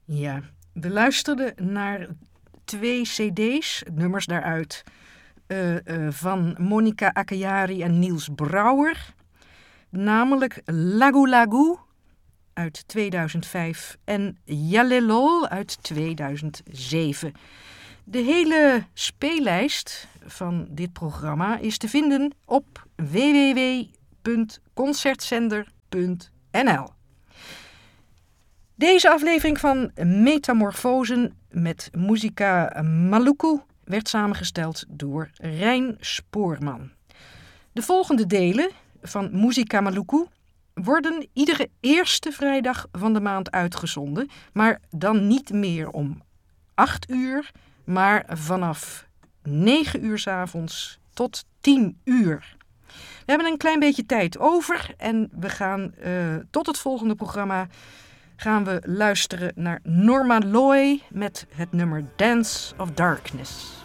Ja, we luisterden naar 2 cd's, nummers daaruit, van Monica Akkayari en Niels Brouwer. Namelijk Lagu Lagu uit 2005 en Yalelol uit 2007. De hele speellijst van dit programma is te vinden op www.concertzender.nl. Deze aflevering van Metamorfosen met Musica Maluku werd samengesteld door Rijn Spoorman. De volgende delen van Musica Maluku worden iedere eerste vrijdag van de maand uitgezonden, maar dan niet meer om 8 uur, maar vanaf 9 uur 's avonds tot 10 uur. We hebben een klein beetje tijd over en we gaan tot het volgende programma gaan we luisteren naar Norma Loy met het nummer Dance of Darkness.